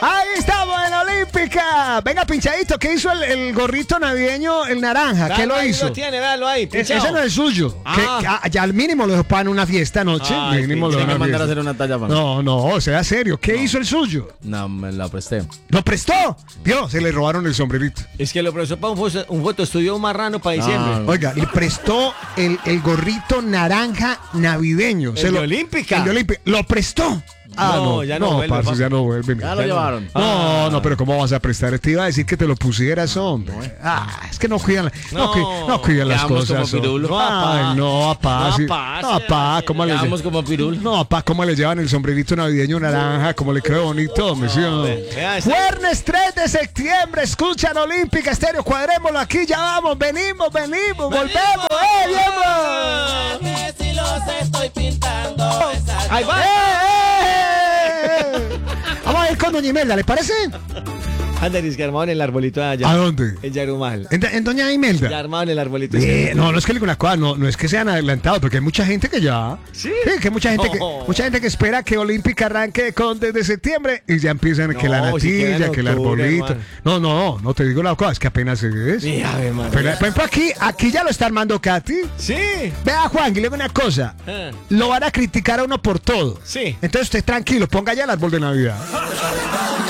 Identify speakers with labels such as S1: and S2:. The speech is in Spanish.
S1: Ahí estamos en la Olímpica. Venga, pinchadito, ¿qué hizo el gorrito navideño, el naranja? ¿Qué lo hizo?
S2: Lo tiene, véalo ahí,
S1: Ese no es el suyo. Ya al mínimo lo dejó para una fiesta anoche. Mínimo lo
S2: Tiene que
S1: dejó
S2: mandar a
S1: fiesta.
S2: hacer una talla para mí.
S1: No, sea serio. ¿Qué hizo el suyo?
S2: No, me la presté.
S1: ¿Lo prestó? Vio, se le robaron el sombrerito.
S2: Es que lo prestó para un fotoestudio marrano para diciembre.
S1: Oiga, le prestó el gorrito naranja navideño.
S2: ¿El de Olímpica?
S1: El de Olímpica. ¿Lo prestó?
S2: No, ya no vuelve,
S1: parce,
S2: papi.
S1: ya no vuelve.
S2: Ya lo llevaron.
S1: No, pero ¿cómo vas a prestar? Te iba a decir que te lo pusieras, hombre. Es que no cuidan, no cuidan las
S2: quedamos
S1: cosas.
S2: como pirul.
S1: No, apá. ¿Cómo le
S2: Quedamos como pirul.
S1: No, apá, ¿cómo le llevan el sombrerito navideño naranja? ¿Cómo le quedó bonito, hombre? ¿Sí o no? Viernes 3 de septiembre, escuchan Olímpica Estéreo, cuadrémoslo aquí, ya vamos, venimos, volvemos,
S3: Que si los estoy pintando.
S2: Ahí va.
S1: Vamos a ir con Doña Imelda, ¿le parece?
S2: Anderis, que armaron el arbolito de allá.
S1: ¿A dónde?
S2: En Yarumal.
S1: ¿En Doña Imelda?
S2: Ya armaron el arbolito.
S1: No es que le digo una cosa, no es que sean adelantados, porque hay mucha gente que ya.
S2: Sí.
S1: Que mucha gente que espera que Olímpica arranque desde septiembre y ya empiezan que la natilla, que el arbolito. No, te digo la cosa, es que apenas es.
S2: Mira, hermano.
S1: Pero, por ejemplo, aquí ya lo está armando Katy.
S2: Sí.
S1: Vea, Juan, y le digo una cosa. Lo van a criticar a uno por todo.
S2: Sí.
S1: Entonces usted tranquilo, ponga ya el árbol de Navidad.